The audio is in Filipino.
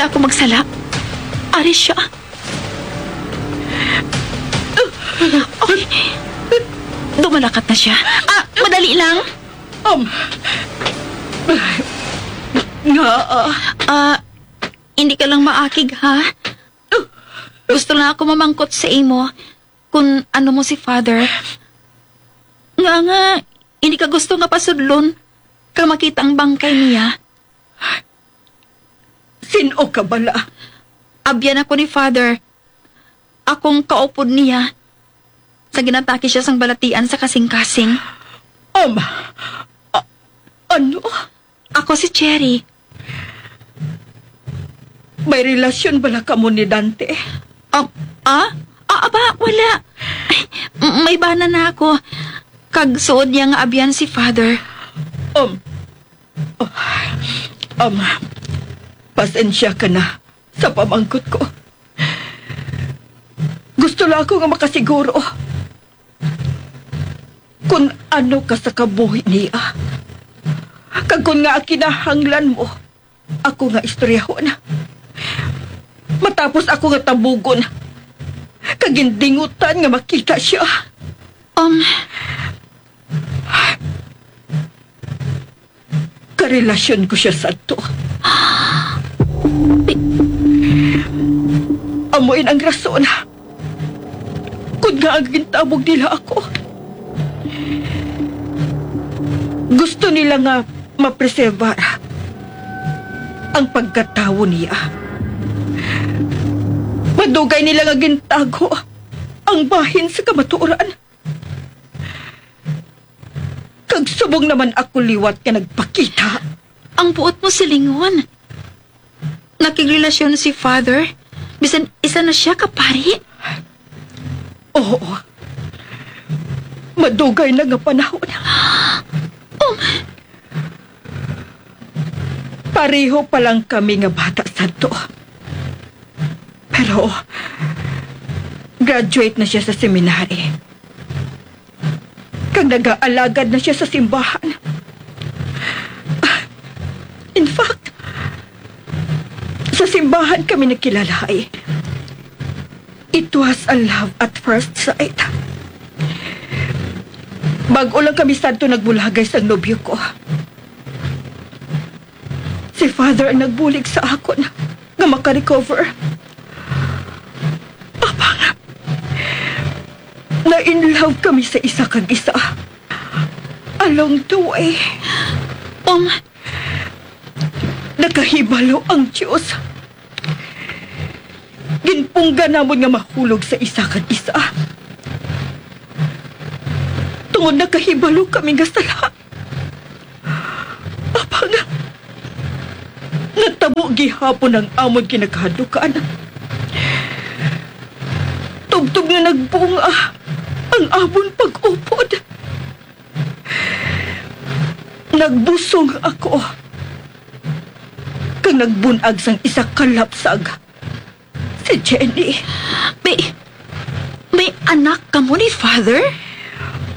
ako magsala. Ari siya. Okay. Dumalakat na siya. Madali lang. Hindi ka lang maakig, ha? Gusto na ako mamangkot sa imo kung ano mo si Father. Nga, hindi ka gusto nga pasudlon ka makita ang bangkay niya. Sino ka bala? Abyan ako ni Father. Akong kaupod niya. Sa ginatake siya sang balatian sa kasing-kasing. Ano? Ako si Cherry. May relasyon bala ka mo ni Dante? Aba, wala. Ay, may bana na ako. Kagsuod niya nga abyan si Father. Pasensya ka na sa pamangkot ko. Gusto lang ako nga makasiguro kung ano ka sa kabuhi niya. Kag kung nga kinahanglan mo, ako nga istoryahon. Matapos ako nga tabugon, kagindingutan nga makita siya. Karelasyon ko siya sa to. Amuin ang rason kung nga ang gintabog nila ako. Gusto nila nga mapreserbar ang pagkatawo niya. Madugay nila nga gintago ang bahin sa kamatuoran. Kagsubong naman ako liwat ka nagpakita. Ang buot mo silingon. Nakigrelasyon si Father. Bisan isa na siya kapari. Oo. Madugay na nga panahon. Pareho pa lang kami nga bata sa to. Pero, graduate na siya sa seminary. Kag nag-aalagad na siya sa simbahan. In fact, sa simbahan kami nakilala. It was a love at first sight. Bago lang kami santo nagbulagay sa nobyo ko. Si Father ang nagbulig sa akon nga makarecover. Abang, na-in-love kami sa isa kag isa. Along the way, nakahibalo ang Diyos. Ginpungga namon nga mahulog sa isa kag isa. Tungod nakahibalo kami nga sala. Abang, natabo gihapon ang amon kinakahadukan. Tubtub nga nagbunga ang amon pag-upod. Nagbusong ako. Kang nagbunag sang isa kalapsag. Si Jenny. May anak ka mo ni Father?